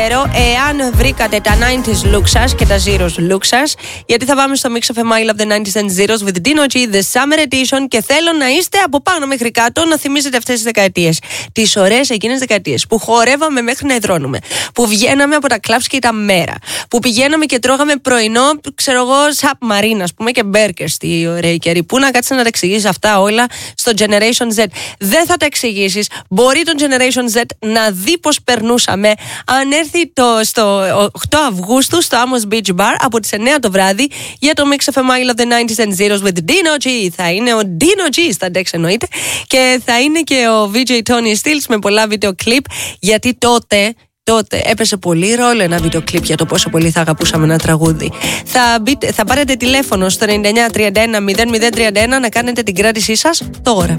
Εάν βρήκατε τα 90s look σας και τα zeros look σας, γιατί θα πάμε στο Mix of a Mile of the 90s and Zeros with Dino G, The Summer Edition, και θέλω να είστε από πάνω μέχρι κάτω να θυμίζετε αυτές τις δεκαετίες. Τις ωραίες εκείνες δεκαετίες που χορεύαμε μέχρι να υδρώνουμε, που βγαίναμε από τα κλαμπς και τα μέρα, που πηγαίναμε και τρώγαμε πρωινό, ξέρω εγώ, σαπ μαρίνα, ας πούμε, και μπέρκερ στη ωραία καιρή. Πού να κάτσεις να τα εξηγήσεις αυτά όλα στο Generation Z? Δεν θα τα εξηγήσεις. Μπορεί το Generation Z να δει πώς περνούσαμε αν έρθει στο 8 Αυγούστου στο Amos Beach Bar από τις 9 το βράδυ για το Mix of a Mile of the 90s and Zeros with Dino G. Θα είναι ο Dino G στα Dex, εννοείται, και θα είναι και ο VJ Tony Stills με πολλά βίντεο κλιπ, γιατί τότε έπαιζε πολύ ρόλο ένα βίντεο κλιπ για το πόσο πολύ θα αγαπούσαμε ένα τραγούδι. Θα πάρετε τηλέφωνο στο 9931 0031 να κάνετε την κράτησή σας τώρα.